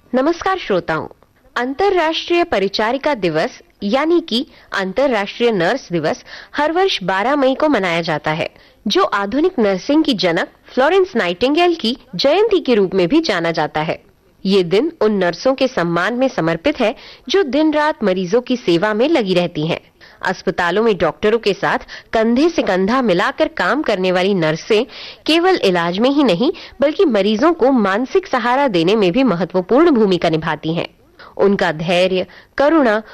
नमस्कार श्रोताओं। अंतर्राष्ट्रीय परिचारिका दिवस यानी कि अंतर्राष्ट्रीय नर्स दिवस हर वर्ष 12 मई को मनाया जाता है, जो आधुनिक नर्सिंग की जनक फ्लोरेंस नाइटिंगेल की जयंती के रूप में भी जाना जाता है। ये दिन उन नर्सों के सम्मान में समर्पित है जो दिन रात मरीजों की सेवा में लगी रहती हैं। अस्पतालों में डॉक्टरों के साथ कंधे से कंधा मिलाकर काम करने वाली नर्सें केवल इलाज में ही नहीं बल्कि मरीजों को मानसिक सहारा देने में भी महत्वपूर्ण भूमिका निभाती हैं। उनका धैर्य, करुणा